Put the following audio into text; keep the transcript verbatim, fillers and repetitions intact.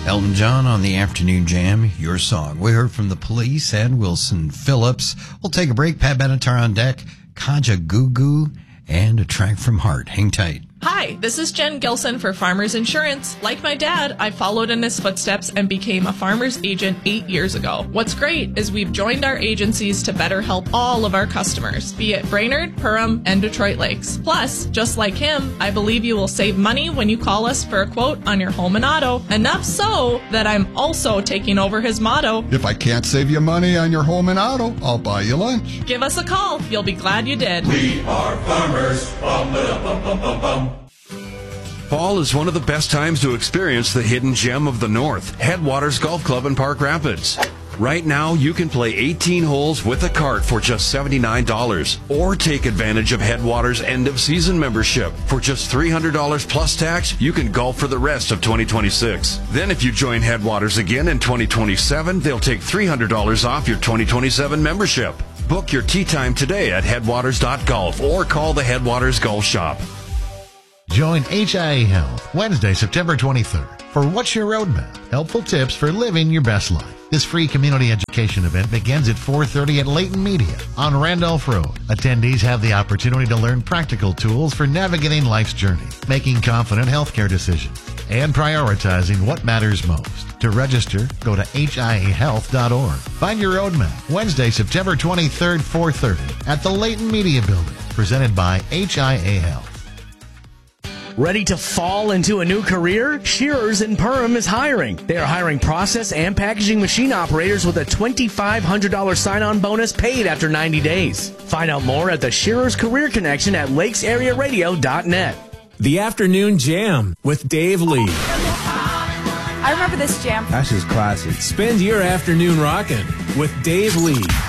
Elton John on the Afternoon Jam, your song. We heard from The Police and Wilson Phillips. We'll take a break. Pat Benatar on deck, Kaja Gugu, and a track from Heart. Hang tight. Hi, this is Jen Gilson for Farmers Insurance. Like my dad, I followed in his footsteps and became a farmer's agent eight years ago. What's great is we've joined our agencies to better help all of our customers, be it Brainerd, Perham, and Detroit Lakes. Plus, just like him, I believe you will save money when you call us for a quote on your home and auto. Enough so that I'm also taking over his motto. If I can't save you money on your home and auto, I'll buy you lunch. Give us a call. You'll be glad you did. We are farmers. Bum, ba, bum, bum, bum, bum. Fall is one of the best times to experience the hidden gem of the North, Headwaters Golf Club in Park Rapids. Right now, you can play eighteen holes with a cart for just seventy-nine dollars, or take advantage of Headwaters end-of-season membership. For just three hundred dollars plus tax, you can golf for the rest of twenty twenty-six. Then if you join Headwaters again in twenty twenty-seven, they'll take three hundred dollars off your twenty twenty-seven membership. Book your tee time today at headwaters dot golf or call the Headwaters Golf Shop. Join H I A Health Wednesday, September twenty-third for What's Your Roadmap? Helpful tips for living your best life. This free community education event begins at four thirty at Layton Media on Randolph Road. Attendees have the opportunity to learn practical tools for navigating life's journey, making confident healthcare decisions, and prioritizing what matters most. To register, go to H I A health dot org. Find your roadmap Wednesday, September twenty-third, four thirty at the Layton Media Building, presented by H I A Health. Ready to fall into a new career? Shearers in Perham is hiring. They are hiring process and packaging machine operators with a twenty-five hundred dollars sign-on bonus paid after ninety days. Find out more at the Shearers Career Connection at lakes area radio dot net. The Afternoon Jam with Dave Lee. I remember this jam. That's just classic. Spend your afternoon rocking with Dave Lee.